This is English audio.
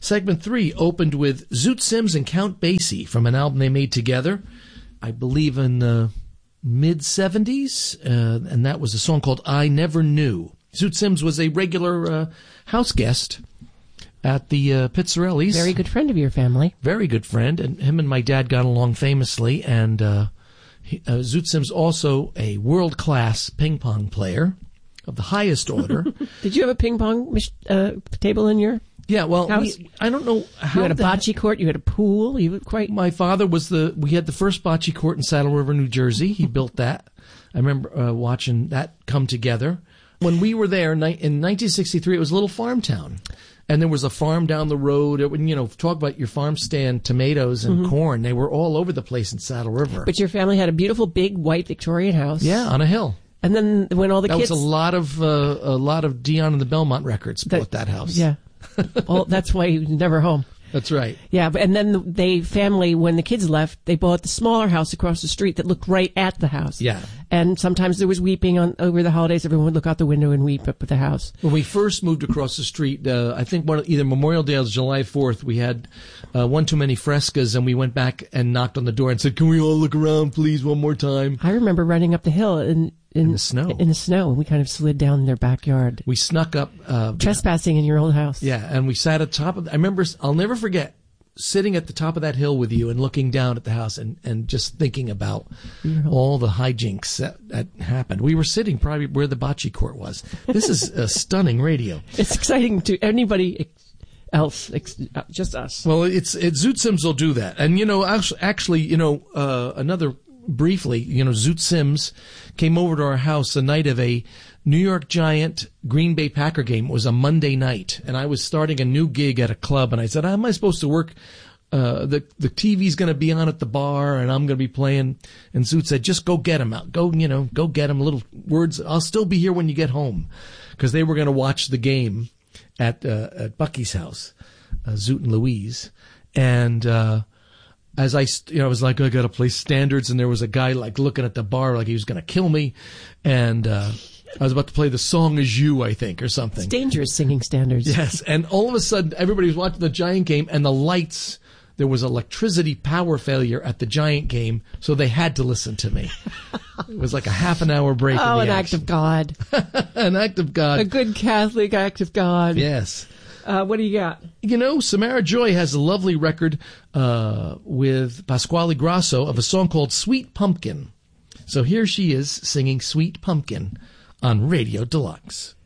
Segment 3 opened with Zoot Sims and Count Basie from an album they made together, I believe in the mid-'70s, and that was a song called I Never Knew. Zoot Sims was a regular house guest at the Pizzarelli's. Very good friend of your family. Very good friend, and him and my dad got along famously, and Zoot Sims also a world-class ping pong player of the highest order. Did you have a ping pong table in your Yeah, well, house? I don't know how. You had a bocce court, you had a pool, you were quite... My father we had the first bocce court in Saddle River, New Jersey. He built that. I remember watching that come together. When we were there in 1963, it was a little farm town. And there was a farm down the road. Talk about your farm stand, tomatoes and corn. They were all over the place in Saddle River. But your family had a beautiful, big, white Victorian house. Yeah, on a hill. And then when all the kids... That was a lot of Dion and the Belmont records bought that house. Yeah. Well, that's why he was never home. That's right. Yeah, and then when the kids left, they bought the smaller house across the street that looked right at the house. Yeah. And sometimes there was weeping over the holidays. Everyone would look out the window and weep up at the house. When we first moved across the street, I think either Memorial Day or July 4th, we had one too many frescas, and we went back and knocked on the door and said, "Can we all look around, please, one more time?" I remember running up the hill in the snow. In the snow, and we kind of slid down their backyard. We snuck up. Trespassing in your old house. Yeah, and we sat at the top of... I remember, I'll never forget, sitting at the top of that hill with you and looking down at the house and just thinking about all the hijinks that happened. We were sitting probably where the bocce court was. This is a stunning radio. It's exciting to anybody else, just us. Well, Zoot Sims will do that. And, actually, another... Briefly, Zoot Sims came over to our house the night of a New York Giant Green Bay Packer game. It was a Monday night, and I was starting a new gig at a club, and I said, "How am I supposed to work? The TV's going to be on at the bar, and I'm going to be playing." And Zoot said, "Just go get him out. Go get him. Little words. I'll still be here when you get home," because they were going to watch the game at Bucky's house, Zoot and Louise, and. As I was like, I got to play standards, and there was a guy like looking at the bar like he was going to kill me, and I was about to play The Song Is You, I think, or something. It's dangerous singing standards. Yes, and all of a sudden, everybody was watching the Giant game, and the lights, there was electricity power failure at the Giant game, so they had to listen to me. It was like a half an hour break. Oh, in the act of God. An act of God. A good Catholic act of God. Yes. What do you got? Samara Joy has a lovely record with Pasquale Grasso of a song called Sweet Pumpkin. So here she is singing Sweet Pumpkin on Radio Deluxe.